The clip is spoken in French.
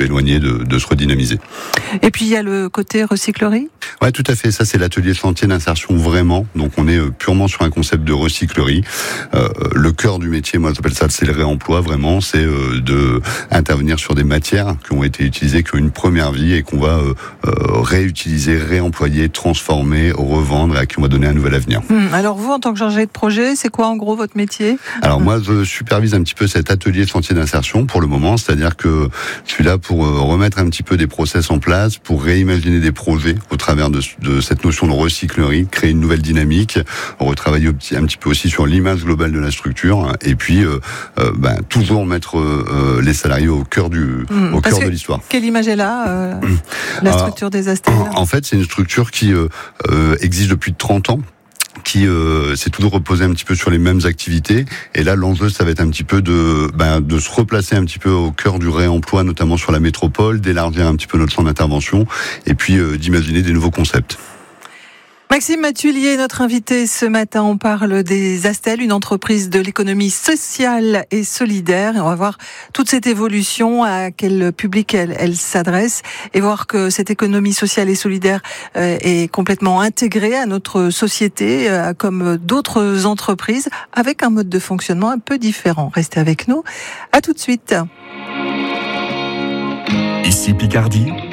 peu éloigné de se redynamiser. Et puis il y a le côté recyclerie ? Ouais, tout à fait. Ça, c'est l'atelier chantier d'insertion vraiment. Donc, on est purement sur un concept de recyclerie. Le cœur du métier, moi, j'appelle ça, c'est le réemploi. Vraiment, c'est de intervenir sur des matières qui ont été utilisées, qui ont une première vie et qu'on va réutiliser, réemployer, transformer, revendre et à qui on va donner un nouvel avenir. Alors vous, en tant que chargé de projet, c'est quoi en gros votre métier ? Alors moi, je supervise un petit peu cet atelier chantier d'insertion pour le moment, c'est-à-dire que je suis là pour remettre un petit peu des process en place, pour réimaginer des projets au travers de cette notion de recyclerie, créer une nouvelle dynamique, retravailler un petit peu aussi sur l'image globale de la structure, et puis toujours mettre les salariés au cœur de l'histoire. Quelle image est là, la structure des Astels ? En fait, c'est une structure qui existe depuis 30 ans. Qui s'est toujours reposé un petit peu sur les mêmes activités, et là l'enjeu ça va être un petit peu de se replacer un petit peu au cœur du réemploi, notamment sur la métropole, d'élargir un petit peu notre champ d'intervention et puis d'imaginer des nouveaux concepts. Maxime Mathulier, notre invité ce matin. On parle des Astels, une entreprise de l'économie sociale et solidaire. Et on va voir toute cette évolution, à quel public elle s'adresse, et voir que cette économie sociale et solidaire est complètement intégrée à notre société, comme d'autres entreprises, avec un mode de fonctionnement un peu différent. Restez avec nous. À tout de suite. Ici Picardie.